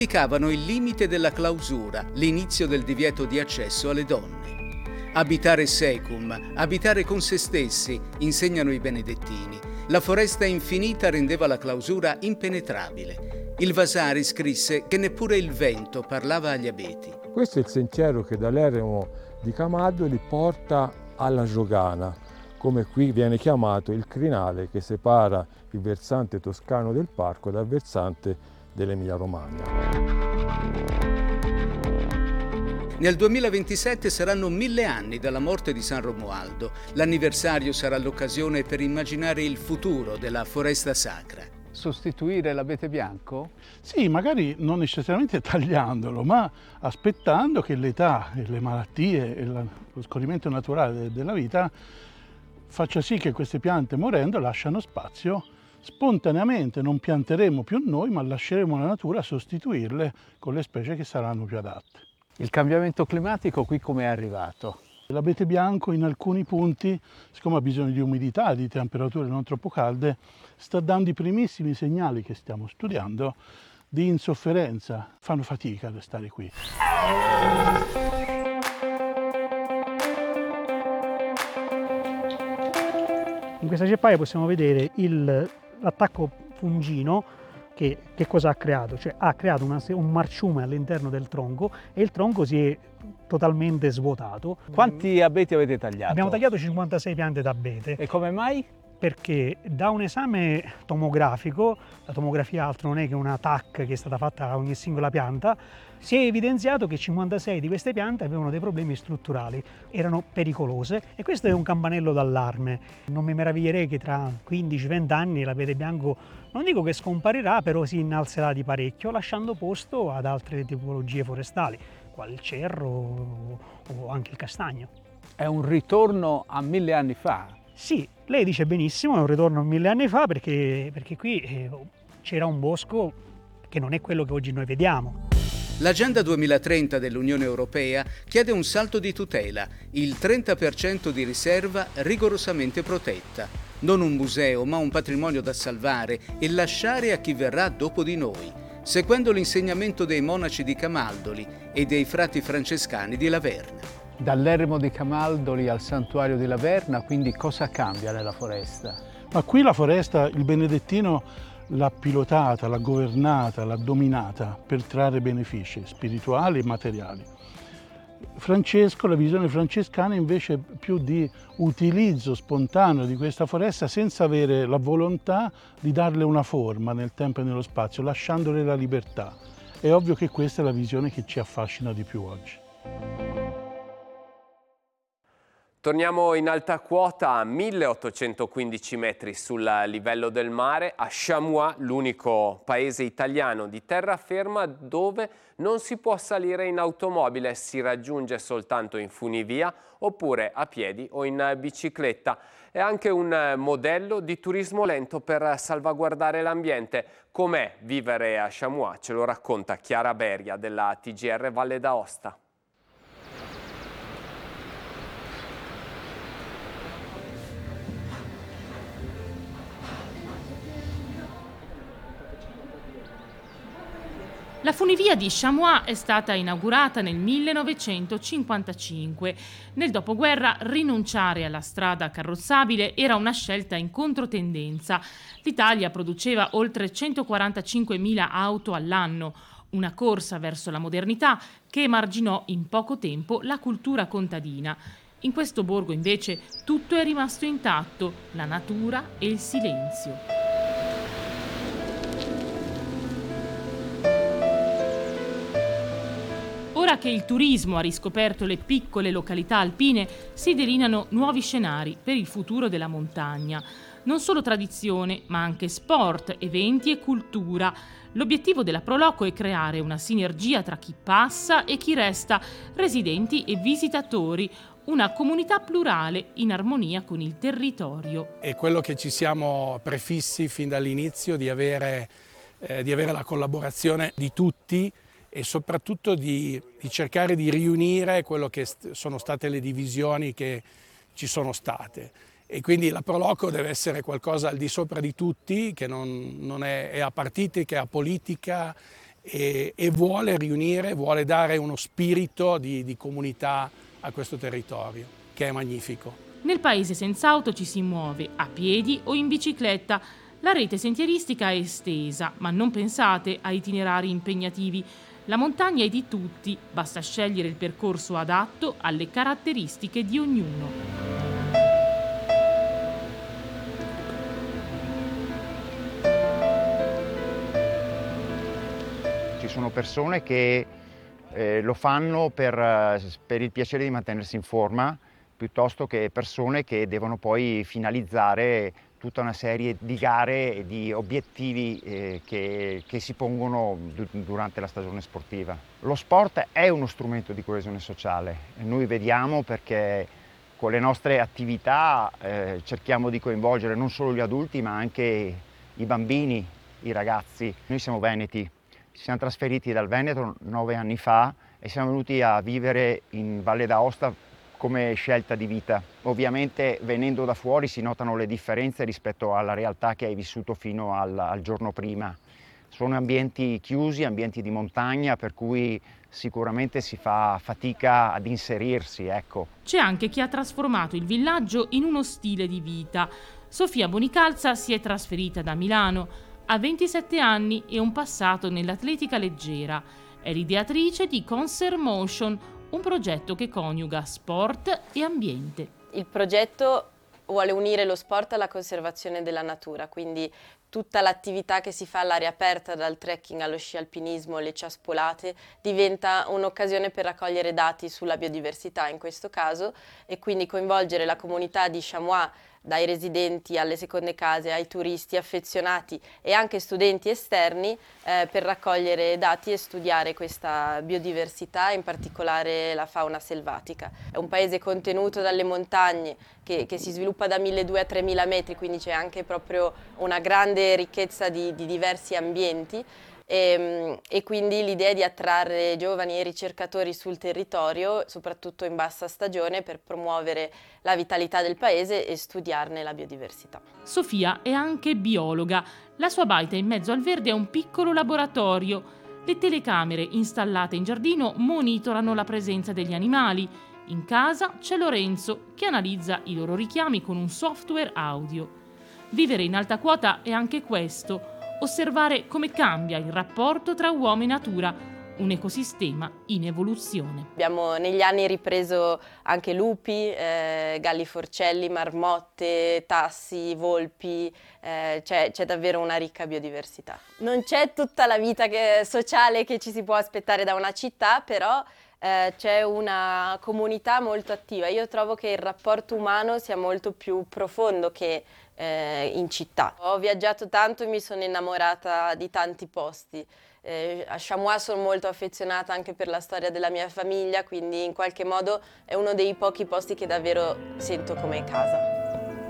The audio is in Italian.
indicavano il limite della clausura, l'inizio del divieto di accesso alle donne. Abitare secum, abitare con se stessi, insegnano i benedettini. La foresta infinita rendeva la clausura impenetrabile. Il Vasari scrisse che neppure il vento parlava agli abeti. Questo è il sentiero che dall'eremo di Camaldoli porta alla Giogana, come qui viene chiamato il crinale che separa il versante toscano del parco dal versante dell'Emilia-Romagna. Nel 2027 saranno 1000 anni dalla morte di San Romualdo. L'anniversario sarà l'occasione per immaginare il futuro della foresta sacra. Sostituire l'abete bianco? Sì, magari non necessariamente tagliandolo, ma aspettando che l'età e le malattie e lo scorrimento naturale della vita faccia sì che queste piante morendo lasciano spazio. Spontaneamente non pianteremo più noi, ma lasceremo la natura sostituirle con le specie che saranno più adatte. Il cambiamento climatico qui come è arrivato? L'abete bianco in alcuni punti, siccome ha bisogno di umidità, di temperature non troppo calde, sta dando i primissimi segnali che stiamo studiando di insofferenza. Fanno fatica ad stare qui. In questa ceppaia possiamo vedere l'attacco fungino che cosa ha creato? Cioè ha creato un marciume all'interno del tronco e il tronco si è totalmente svuotato. Quanti abeti avete tagliato? Abbiamo tagliato 56 piante d'abete. E come mai? Perché da un esame tomografico, la tomografia altro non è che una TAC che è stata fatta a ogni singola pianta, si è evidenziato che 56 di queste piante avevano dei problemi strutturali, erano pericolose e questo è un campanello d'allarme. Non mi meraviglierei che tra 15-20 anni l'abete bianco, non dico che scomparirà, però si innalzerà di parecchio, lasciando posto ad altre tipologie forestali, quali il cerro o anche il castagno. È un ritorno a 1000 anni fa. Sì, lei dice benissimo, è un ritorno a 1000 anni fa perché qui c'era un bosco che non è quello che oggi noi vediamo. L'Agenda 2030 dell'Unione Europea chiede un salto di tutela, il 30% di riserva rigorosamente protetta. Non un museo, ma un patrimonio da salvare e lasciare a chi verrà dopo di noi, seguendo l'insegnamento dei monaci di Camaldoli e dei frati francescani di Laverna. Dall'eremo di Camaldoli al santuario di Laverna, quindi cosa cambia nella foresta? Ma qui la foresta, il benedettino l'ha pilotata, l'ha governata, l'ha dominata per trarre benefici spirituali e materiali. Francesco, la visione francescana invece è più di utilizzo spontaneo di questa foresta senza avere la volontà di darle una forma nel tempo e nello spazio, lasciandole la libertà. È ovvio che questa è la visione che ci affascina di più oggi. Torniamo in alta quota a 1815 metri sul livello del mare, a Chamois, l'unico paese italiano di terraferma dove non si può salire in automobile, si raggiunge soltanto in funivia oppure a piedi o in bicicletta. È anche un modello di turismo lento per salvaguardare l'ambiente. Com'è vivere a Chamois? Ce lo racconta Chiara Beria della TGR Valle d'Aosta. La funivia di Chamois è stata inaugurata nel 1955. Nel dopoguerra rinunciare alla strada carrozzabile era una scelta in controtendenza. L'Italia produceva oltre 145.000 auto all'anno, una corsa verso la modernità che emarginò in poco tempo la cultura contadina. In questo borgo invece tutto è rimasto intatto, la natura e il silenzio. Ora che il turismo ha riscoperto le piccole località alpine, si delineano nuovi scenari per il futuro della montagna. Non solo tradizione, ma anche sport, eventi e cultura. L'obiettivo della Proloco è creare una sinergia tra chi passa e chi resta, residenti e visitatori, una comunità plurale in armonia con il territorio. È quello che ci siamo prefissi fin dall'inizio, di avere la collaborazione di tutti e soprattutto di cercare di riunire quello che sono state le divisioni che ci sono state. E quindi la Proloco deve essere qualcosa al di sopra di tutti, che non è apartitica, è apolitica e vuole riunire, vuole dare uno spirito di comunità a questo territorio, che è magnifico. Nel paese senza auto ci si muove a piedi o in bicicletta. La rete sentieristica è estesa, ma non pensate a itinerari impegnativi. La montagna è di tutti, basta scegliere il percorso adatto alle caratteristiche di ognuno. Ci sono persone che lo fanno per il piacere di mantenersi in forma, piuttosto che persone che devono poi finalizzare tutta una serie di gare e di obiettivi che si pongono durante la stagione sportiva. Lo sport è uno strumento di coesione sociale e noi vediamo perché con le nostre attività cerchiamo di coinvolgere non solo gli adulti ma anche i bambini, i ragazzi. Noi siamo veneti, ci siamo trasferiti dal Veneto 9 anni fa e siamo venuti a vivere in Valle d'Aosta come scelta di vita. Ovviamente venendo da fuori si notano le differenze rispetto alla realtà che hai vissuto fino al giorno prima. Sono ambienti chiusi, ambienti di montagna, per cui sicuramente si fa fatica ad inserirsi, ecco. C'è anche chi ha trasformato il villaggio in uno stile di vita. Sofia Bonicalza si è trasferita da Milano. Ha 27 anni e un passato nell'atletica leggera. È l'ideatrice di Concert Motion, un progetto che coniuga sport e ambiente. Il progetto vuole unire lo sport alla conservazione della natura, quindi tutta l'attività che si fa all'aria aperta, dal trekking allo sci alpinismo, le ciaspolate, diventa un'occasione per raccogliere dati sulla biodiversità in questo caso e quindi coinvolgere la comunità di Chamois, dai residenti alle seconde case, ai turisti affezionati e anche studenti esterni per raccogliere dati e studiare questa biodiversità, in particolare la fauna selvatica. È un paese contenuto dalle montagne che si sviluppa da 1200 a 3000 metri, quindi c'è anche proprio una grande ricchezza di diversi ambienti. E quindi l'idea è di attrarre giovani e ricercatori sul territorio, soprattutto in bassa stagione, per promuovere la vitalità del paese e studiarne la biodiversità. Sofia è anche biologa. La sua baita in mezzo al verde è un piccolo laboratorio. Le telecamere installate in giardino monitorano la presenza degli animali. In casa c'è Lorenzo che analizza i loro richiami con un software audio. Vivere in alta quota è anche questo. Osservare come cambia il rapporto tra uomo e natura, un ecosistema in evoluzione. Abbiamo negli anni ripreso anche lupi, galli forcelli, marmotte, tassi, volpi, c'è davvero una ricca biodiversità. Non c'è tutta la vita sociale che ci si può aspettare da una città, però c'è una comunità molto attiva. Io trovo che il rapporto umano sia molto più profondo che in città. Ho viaggiato tanto e mi sono innamorata di tanti posti. A Chamois sono molto affezionata anche per la storia della mia famiglia, quindi in qualche modo è uno dei pochi posti che davvero sento come casa.